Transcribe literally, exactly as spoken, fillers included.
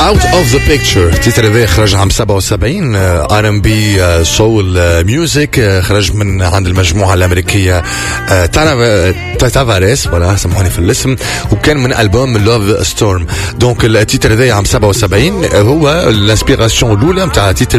Out of the Picture. تيتر ذا خرج عام سبعة وسبعين، ار ام بي سول ميوزك، خرج من عند المجموعة الأمريكية تافاريس، ولا سامحوني في الاسم، وكان من ألبوم لوف ستورم. دونك التيتر ذا عام سبعة وسبعين هو الانسبيراسيون الأولى متاع تيتر